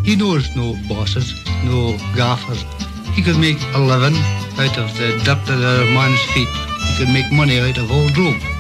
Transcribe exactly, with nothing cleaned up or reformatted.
He knows no bosses, no gaffers. He could make a living out of the dirt at a man's feet. He could make money out of old rope.